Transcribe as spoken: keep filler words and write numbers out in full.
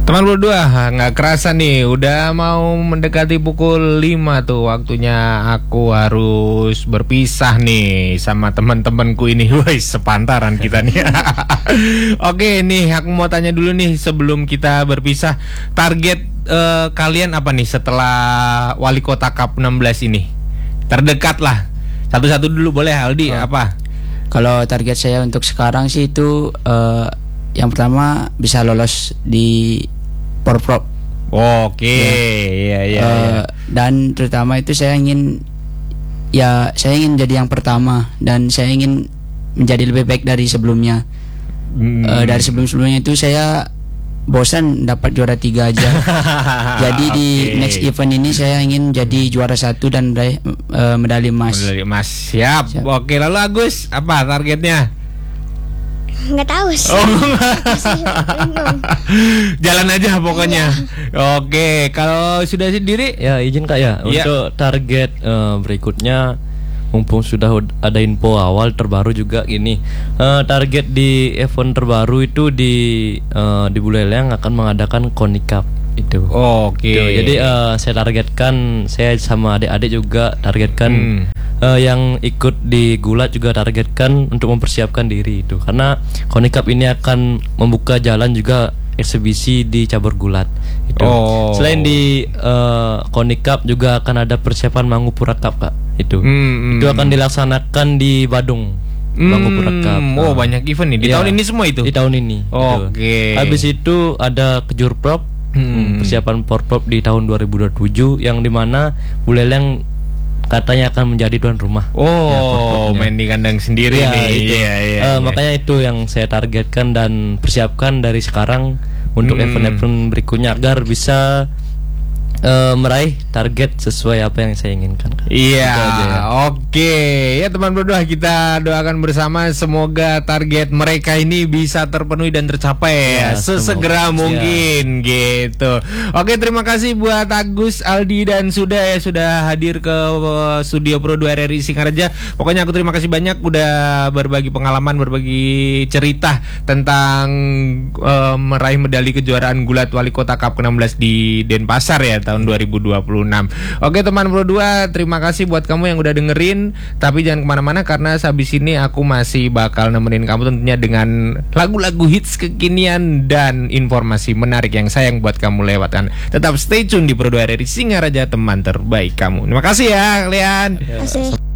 Teman berdua, nggak kerasa nih, udah mau mendekati pukul lima tuh waktunya aku harus berpisah nih sama teman-temanku ini. Woi, sepantaran kita nih. Oke nih, aku mau tanya dulu nih sebelum kita berpisah, target uh, kalian apa nih setelah Wali Kota Cup enam belas ini? Terdekat lah. Satu-satu dulu boleh, Aldi, oh. apa? Kalau target saya untuk sekarang sih itu uh, yang pertama bisa lolos di Porprov. Oke, ya, ya, uh, ya. Dan terutama itu saya ingin, ya saya ingin jadi yang pertama dan saya ingin menjadi lebih baik dari sebelumnya. Hmm. Uh, dari sebelum-sebelumnya itu saya bosan dapat juara tiga aja. Jadi di okay. next event ini saya ingin jadi juara satu dan meraih uh, medali emas. Medali emas, siap. siap. Oke, lalu Agus, apa targetnya? Nggak tahu sih. Oh, jalan aja pokoknya. Iya. Oke, kalau sudah sendiri, ya izin Kak ya, ya. Untuk target uh, berikutnya, mumpung sudah ada info awal terbaru juga gini, uh, target di event terbaru itu di uh, di Buleleng akan mengadakan Koni Cup itu. Oh, oke. Okay. Jadi uh, saya targetkan, saya sama adik-adik juga targetkan. Hmm. Uh, yang ikut di Gulat juga targetkan untuk mempersiapkan diri itu, karena Koni Cup ini akan membuka jalan juga eksibisi di cabur Gulat itu. Oh. Selain di uh, Koni Cup juga akan ada persiapan Mangupura Cup Kak itu. Hmm, itu akan dilaksanakan di Badung. Hmm, Mangupura Cup. Oh, banyak event nih di ya, tahun ini semua itu. Di tahun ini. Oke. Okay. Habis itu ada Kejurprov, hmm. persiapan Porprov di tahun dua ribu dua puluh tujuh yang dimana Buleleng katanya akan menjadi tuan rumah. Oh, ya, main di kandang sendiri ya, nih. Iya, iya, uh, iya. Makanya itu yang saya targetkan dan persiapkan dari sekarang untuk hmm. event-event berikutnya agar bisa uh, meraih target sesuai apa yang saya inginkan. Iya, ya. Oke. Ya teman berdua, kita doakan bersama semoga target mereka ini bisa terpenuhi dan tercapai ya, ya sesegera semoga. mungkin ya. gitu. Oke, terima kasih buat Agus, Aldi dan Suda ya sudah hadir ke studio Pro dua R R I Singaraja. Pokoknya aku terima kasih banyak udah berbagi pengalaman, berbagi cerita tentang uh, meraih medali kejuaraan Gulat Wali Kota Cup ke enam belas di Denpasar ya tahun dua ribu dua puluh enam. Oke teman Pro dua, terima kasih buat kamu yang udah dengerin. Tapi jangan kemana-mana karena habis ini aku masih bakal nemenin kamu tentunya dengan lagu-lagu hits kekinian dan informasi menarik yang sayang buat kamu lewatkan. Tetap stay tune di Pro dua R R I Singaraja, teman terbaik kamu. Terima kasih ya kalian. Terima kasih.